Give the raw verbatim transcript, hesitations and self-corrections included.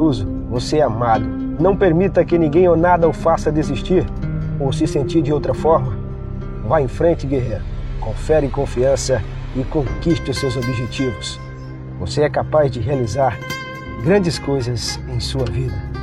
vitorioso, você é amado. Não permita que ninguém ou nada o faça desistir ou se sentir de outra forma. Vá em frente, guerreiro. Confere confiança e conquiste os seus objetivos. Você é capaz de realizar grandes coisas em sua vida.